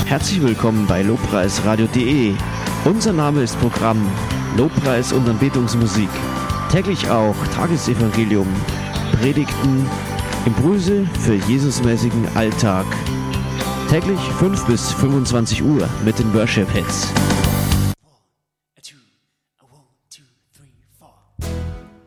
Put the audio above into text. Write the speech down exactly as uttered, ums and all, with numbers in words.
Herzlich willkommen bei lobpreisradio punkt de. Unser Name ist Programm Lobpreis und Anbetungsmusik. Täglich auch Tagesevangelium, Predigten, Impulse für Jesusmäßigen Alltag. Täglich fünf bis fünfundzwanzig Uhr mit den Worship Hits.